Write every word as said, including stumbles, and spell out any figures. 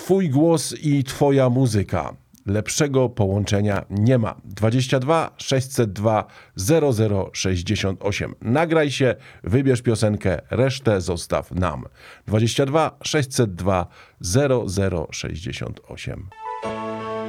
Twój głos i Twoja muzyka. Lepszego połączenia nie ma. dwadzieścia dwa sześćset dwa zero zero sześćdziesiąt osiem. Nagraj się, wybierz piosenkę, resztę zostaw nam. dwadzieścia dwa sześćset dwa zero zero sześćdziesiąt osiem.